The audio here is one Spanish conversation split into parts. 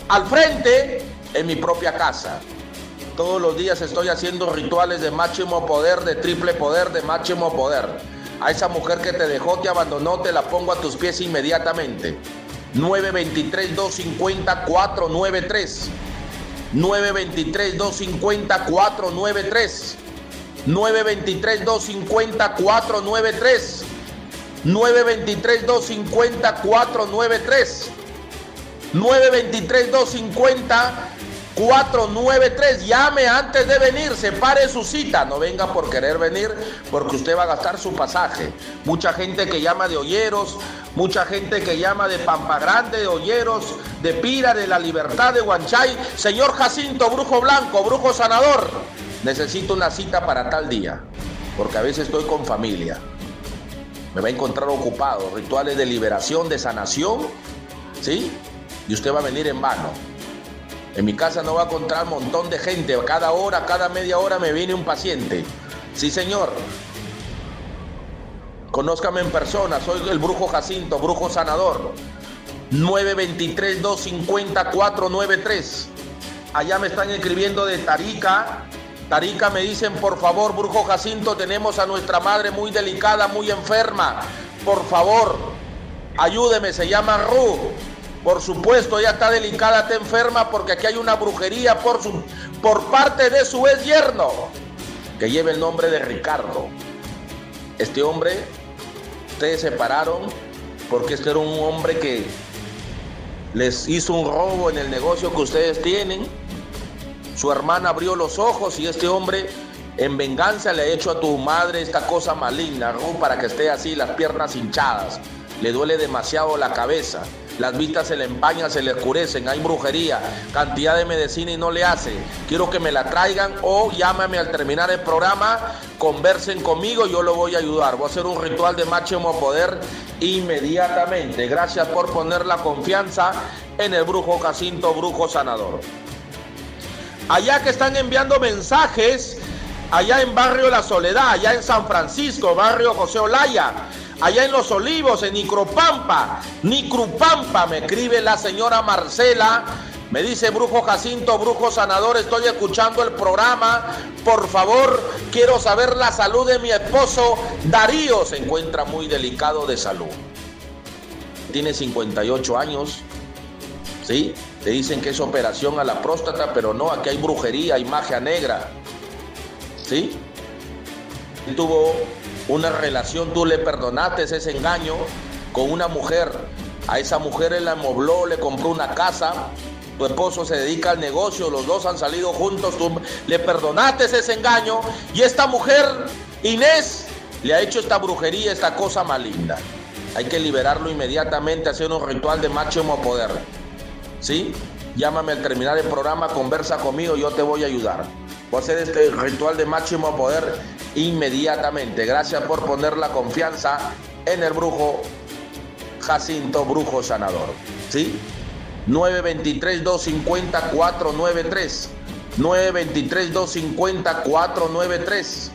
al frente en mi propia casa. Todos los días estoy haciendo rituales de máximo poder, de triple poder, de máximo poder. A esa mujer que te dejó, te abandonó, te la pongo a tus pies inmediatamente. 923-250-493. 923-250-493. 923-250-493. 923-250-493. 923-250-493. Llame antes de venir, separe su cita. No venga por querer venir, porque usted va a gastar su pasaje. Mucha gente que llama de Olleros, mucha gente que llama de Pampa Grande, de Olleros, de Pira, de La Libertad, de Huanchay. Señor Jacinto, brujo blanco, brujo sanador, necesito una cita para tal día, porque a veces estoy con familia. Me va a encontrar ocupado. Rituales de liberación, de sanación, ¿sí? Y usted va a venir en vano. En mi casa no va a encontrar un montón de gente. Cada hora, cada media hora me viene un paciente. Sí, señor. Conózcame en persona. Soy el brujo Jacinto, brujo sanador. 923-250-493. Allá me están escribiendo de Tarica. Tarica, me dicen, por favor, brujo Jacinto, tenemos a nuestra madre muy delicada, muy enferma. Por favor, ayúdeme, se llama Ru. Por supuesto, ella está delicada, está enferma, porque aquí hay una brujería por parte de su ex yerno, que lleva el nombre de Ricardo. Este hombre, ustedes se separaron porque este era un hombre que les hizo un robo en el negocio que ustedes tienen. Su hermana abrió los ojos y este hombre, en venganza, le ha hecho a tu madre esta cosa maligna, Ru, para que esté así, las piernas hinchadas. Le duele demasiado la cabeza. Las vistas se le empañan, se le oscurecen, hay brujería, cantidad de medicina y no le hace. Quiero que me la traigan o llámame al terminar el programa, conversen conmigo y yo lo voy a ayudar. Voy a hacer un ritual de máximo poder inmediatamente. Gracias por poner la confianza en el brujo Jacinto, brujo sanador. Allá que están enviando mensajes, allá en Barrio La Soledad, allá en San Francisco, Barrio José Olaya, allá en Los Olivos, en Nicrupampa, me escribe la señora Marcela, me dice, brujo Jacinto, brujo sanador, estoy escuchando el programa, por favor, quiero saber la salud de mi esposo Darío, se encuentra muy delicado de salud, tiene 58 años, ¿sí? Te dicen que es operación a la próstata, pero no, aquí hay brujería, hay magia negra, ¿sí? Tuvo una relación, tú le perdonaste ese engaño con una mujer, a esa mujer él la amobló, le compró una casa, tu esposo se dedica al negocio, los dos han salido juntos, tú le perdonaste ese engaño y esta mujer, Inés, le ha hecho esta brujería, esta cosa maligna. Hay que liberarlo inmediatamente, hacer un ritual de máximo poder, ¿sí? Llámame al terminar el programa, conversa conmigo, yo te voy a ayudar. Voy a hacer este ritual de máximo poder inmediatamente. Gracias por poner la confianza en el brujo Jacinto, brujo sanador, ¿sí? 923-250-493. 923-250-493.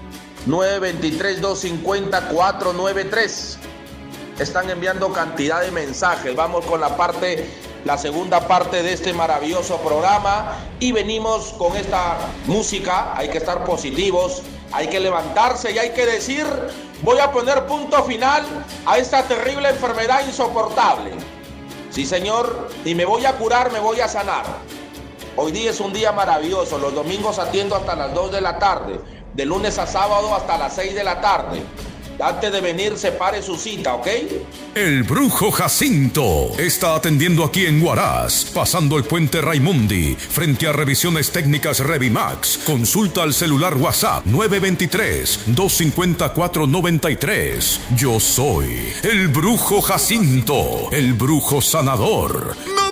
923-250-493. Están enviando cantidad de mensajes. Vamos con la segunda parte de este maravilloso programa y venimos con esta música. Hay que estar positivos, hay que levantarse y hay que decir, voy a poner punto final a esta terrible enfermedad insoportable. Sí, señor, y me voy a curar, me voy a sanar. Hoy día es un día maravilloso, los domingos atiendo hasta las 2 de la tarde, de lunes a sábado hasta las 6 de la tarde. Antes de venir, separe su cita, ¿ok? El brujo Jacinto está atendiendo aquí en Huaraz, pasando el puente Raimundi, frente a Revisiones Técnicas Revimax. Consulta al celular WhatsApp 923-250-493. Yo soy el brujo Jacinto, el brujo sanador. ¡No